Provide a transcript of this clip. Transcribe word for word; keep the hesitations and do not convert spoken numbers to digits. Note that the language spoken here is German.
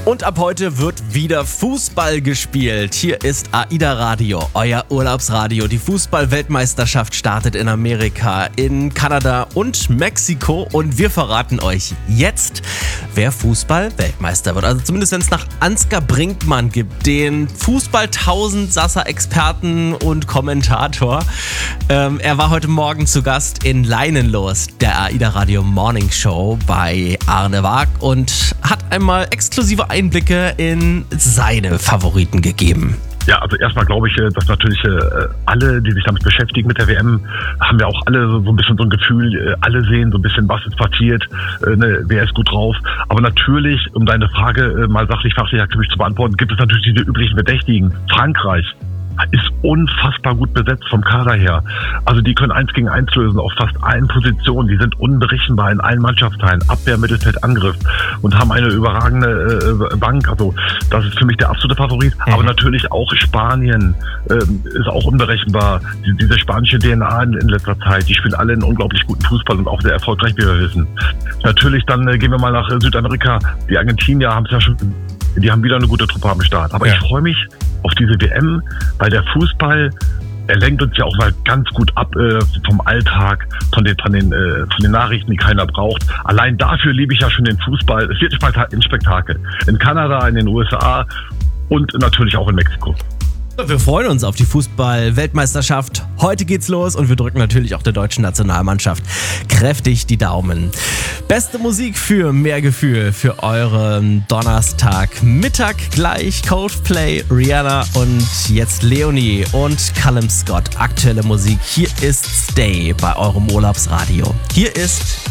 Und ab heute wird wieder Fußball gespielt. Hier ist AIDA Radio, euer Urlaubsradio. Die Fußball-Weltmeisterschaft startet in Amerika, in Kanada und Mexiko. Und wir verraten euch jetzt, wer Fußball-Weltmeister wird. Also zumindest, wenn es nach Ansgar Brinkmann gibt, den Fußball-Tausendsasser-Experten und Kommentator. Ähm, er war heute Morgen zu Gast in Leinenlos, der AIDA Radio Morning Show bei Arne Waag und hat einmal exklusive Einblicke in seine Favoriten gegeben. Ja, also erstmal glaube ich, dass natürlich alle, die sich damit beschäftigen mit der W M, haben ja auch alle so ein bisschen so ein Gefühl, alle sehen so ein bisschen, was ist passiert, ne, wer ist gut drauf. Aber natürlich, um deine Frage mal sachlich, fachlich aktiv zu beantworten, gibt es natürlich diese üblichen Verdächtigen. Frankreich ist unfassbar gut besetzt vom Kader her. Also die können eins gegen eins lösen auf fast allen Positionen. Die sind unberechenbar in allen Mannschaftsteilen. Abwehr, Mittelfeld, Angriff und haben eine überragende äh, Bank. Also das ist für mich der absolute Favorit. Mhm. Aber natürlich auch Spanien äh, ist auch unberechenbar. Die, diese spanische D N A in, in letzter Zeit, die spielen alle einen unglaublich guten Fußball und auch sehr erfolgreich, wie wir wissen. Natürlich dann äh, gehen wir mal nach äh, Südamerika. Die Argentinier haben es ja schon, die haben wieder eine gute Truppe am Start. Aber ja, ich freue mich auf diese W M, weil der Fußball, er lenkt uns ja auch mal ganz gut ab äh, vom Alltag, von den, von, den, äh, von den Nachrichten, die keiner braucht. Allein dafür liebe ich ja schon den Fußball. Es wird ein Spektakel. In Kanada, in den U S A und natürlich auch in Mexiko. Wir freuen uns auf die Fußball-Weltmeisterschaft. Heute geht's los und wir drücken natürlich auch der deutschen Nationalmannschaft kräftig die Daumen. Beste Musik für mehr Gefühl für euren Donnerstagmittag gleich. Coldplay, Rihanna und jetzt Leonie und Callum Scott. Aktuelle Musik. Hier ist Stay bei eurem Urlaubsradio. Hier ist